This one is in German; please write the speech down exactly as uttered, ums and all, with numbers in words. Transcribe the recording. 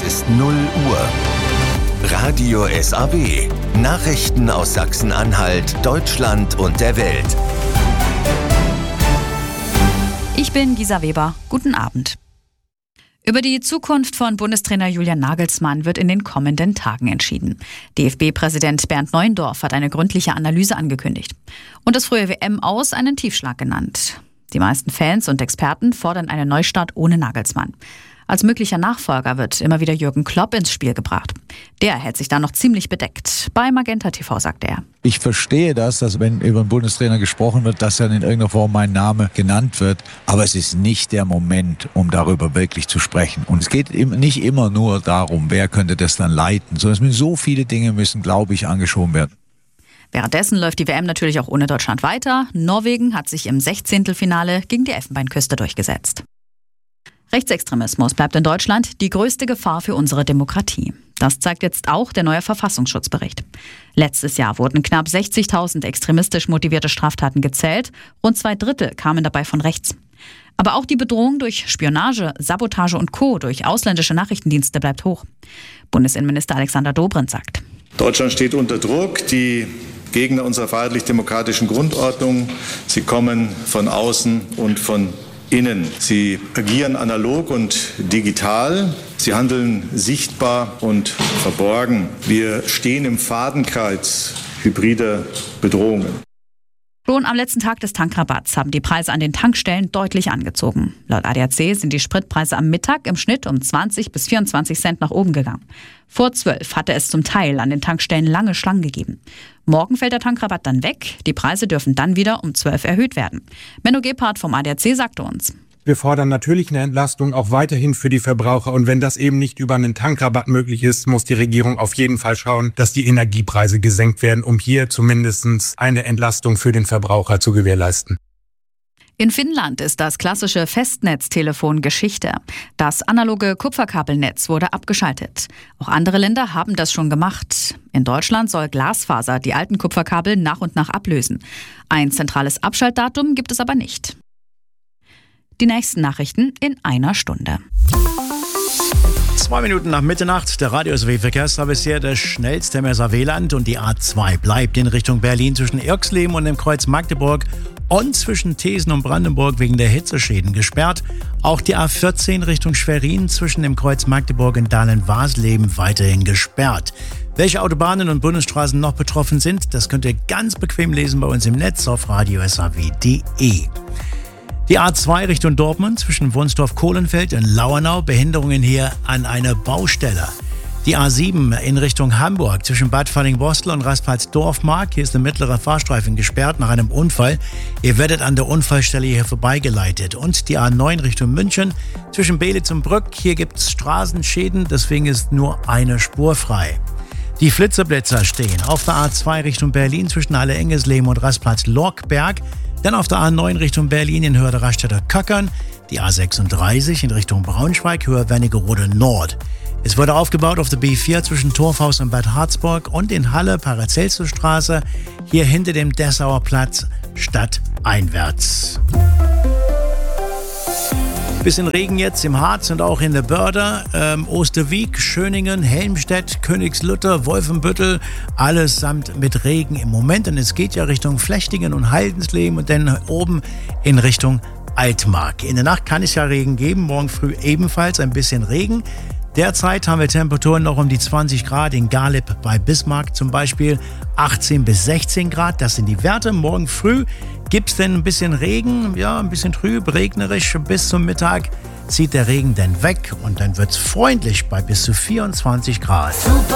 ist null Uhr. Radio S A W. Nachrichten aus Sachsen-Anhalt, Deutschland und der Welt. Ich bin Gisa Weber. Guten Abend. Über die Zukunft von Bundestrainer Julian Nagelsmann wird in den kommenden Tagen entschieden. D F B-Präsident Bernd Neuendorf hat eine gründliche Analyse angekündigt und das frühe W M-Aus einen Tiefschlag genannt. Die meisten Fans und Experten fordern einen Neustart ohne Nagelsmann. Als möglicher Nachfolger wird immer wieder Jürgen Klopp ins Spiel gebracht. Der hält sich da noch ziemlich bedeckt. Bei Magenta T V sagte er: Ich verstehe das, dass wenn über einen Bundestrainer gesprochen wird, dass dann in irgendeiner Form mein Name genannt wird. Aber es ist nicht der Moment, um darüber wirklich zu sprechen. Und es geht nicht immer nur darum, wer könnte das dann leiten, sondern es müssen so viele Dinge müssen, glaube ich, angeschoben werden. Währenddessen läuft die W M natürlich auch ohne Deutschland weiter. Norwegen hat sich im Sechzehntelfinale gegen die Elfenbeinküste durchgesetzt. Rechtsextremismus bleibt in Deutschland die größte Gefahr für unsere Demokratie. Das zeigt jetzt auch der neue Verfassungsschutzbericht. Letztes Jahr wurden knapp sechzigtausend extremistisch motivierte Straftaten gezählt. Rund zwei Drittel kamen dabei von rechts. Aber auch die Bedrohung durch Spionage, Sabotage und Co. durch ausländische Nachrichtendienste bleibt hoch. Bundesinnenminister Alexander Dobrindt sagt: Deutschland steht unter Druck. Die Gegner unserer freiheitlich-demokratischen Grundordnung, sie kommen von außen und von innen. Sie agieren analog und digital. Sie handeln sichtbar und verborgen. Wir stehen im Fadenkreuz hybrider Bedrohungen. Schon am letzten Tag des Tankrabatts haben die Preise an den Tankstellen deutlich angezogen. Laut A D A C sind die Spritpreise am Mittag im Schnitt um zwanzig bis vierundzwanzig Cent nach oben gegangen. Vor zwölf hatte es zum Teil an den Tankstellen lange Schlangen gegeben. Morgen fällt der Tankrabatt dann weg. Die Preise dürfen dann wieder um zwölf erhöht werden. Menno Gebhardt vom A D A C sagte uns: Wir fordern natürlich eine Entlastung auch weiterhin für die Verbraucher. Und wenn das eben nicht über einen Tankrabatt möglich ist, muss die Regierung auf jeden Fall schauen, dass die Energiepreise gesenkt werden, um hier zumindest eine Entlastung für den Verbraucher zu gewährleisten. In Finnland ist das klassische Festnetztelefon Geschichte. Das analoge Kupferkabelnetz wurde abgeschaltet. Auch andere Länder haben das schon gemacht. In Deutschland soll Glasfaser die alten Kupferkabel nach und nach ablösen. Ein zentrales Abschaltdatum gibt es aber nicht. Die nächsten Nachrichten in einer Stunde. Zwei Minuten nach Mitternacht, der Radio S A W-Verkehrsservice bisher der schnellste im S A W-Land und die A zwei bleibt in Richtung Berlin zwischen Irxleben und dem Kreuz Magdeburg und zwischen Thesen und Brandenburg wegen der Hitzeschäden gesperrt. Auch die A vierzehn Richtung Schwerin zwischen dem Kreuz Magdeburg und Dahlen-Wasleben weiterhin gesperrt. Welche Autobahnen und Bundesstraßen noch betroffen sind, das könnt ihr ganz bequem lesen bei uns im Netz auf radio s a w punkt d e. Die A zwei Richtung Dortmund zwischen Wunsdorf-Kohlenfeld und Lauernau, Behinderungen hier an einer Baustelle. Die A sieben in Richtung Hamburg zwischen Bad Falling-Bostel und Raspals-Dorfmark. Hier ist der mittlere Fahrstreifen gesperrt nach einem Unfall. Ihr werdet an der Unfallstelle hier vorbeigeleitet. Und die A neun Richtung München zwischen Belitz und Brück. Hier gibt es Straßenschäden, deswegen ist nur eine Spur frei. Die Flitterblitzer stehen auf der A zwei Richtung Berlin zwischen Halle-Engesleben und Rastplatz-Lorkberg. Dann auf der A neun Richtung Berlin in Höhe der Raststätter Köckern. Die A sechsunddreißig in Richtung Braunschweig, Höhe Wernigerode Nord. Es wurde aufgebaut auf der B vier zwischen Torfhaus und Bad Harzburg und in Halle Paracelsusstraße, hier hinter dem Dessauer Platz stadteinwärts. Bisschen Regen jetzt im Harz und auch in der Börde, ähm, Osterwieck, Schöningen, Helmstedt, Königslutter, Wolfenbüttel, allesamt mit Regen im Moment. Und es geht ja Richtung Flechtingen und Haldensleben und dann oben in Richtung Altmark. In der Nacht kann es ja Regen geben, morgen früh ebenfalls ein bisschen Regen. Derzeit haben wir Temperaturen noch um die zwanzig Grad, in Garlib bei Bismarck zum Beispiel achtzehn bis sechzehn Grad. Das sind die Werte. Morgen früh gibt es denn ein bisschen Regen, ja, ein bisschen trüb, regnerisch. Bis zum Mittag zieht der Regen dann weg und dann wird es freundlich bei bis zu vierundzwanzig Grad. Super.